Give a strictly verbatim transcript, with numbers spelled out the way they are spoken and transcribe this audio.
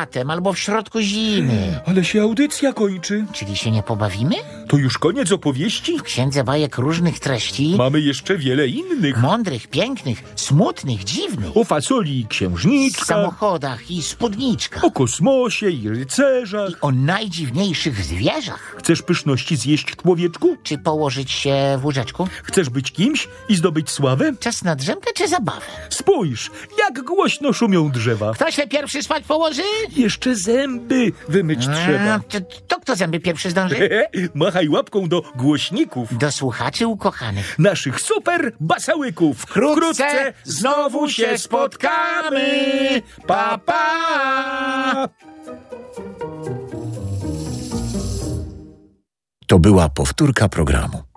latem albo w środku zimy. Ale się audycja kończy. Czyli się nie pobawimy? To już koniec opowieści? W księdze bajek różnych treści. Mamy jeszcze wiele innych. Mądrych, pięknych, smutnych, dziwnych. O fasoli i W księżniczkach, samochodach i spódniczkach. o kosmosie i rycerzach. O najdziwniejszych zwierzach. Chcesz pyszności zjeść, człowieczku? Czy położyć się w łóżeczku? Chcesz być kimś i zdobyć sławę? Czas na drzemkę czy zabawę? Spójrz, jak głośno szumią drzewa. Kto się pierwszy spać położy? Jeszcze zęby wymyć trzeba. A, to, to kto zęby pierwszy zdąży? Machaj łapką do głośników. Do słuchaczy ukochanych. Naszych super basałyków. Wkrótce znowu się spotkamy. Pa, pa! To była powtórka programu.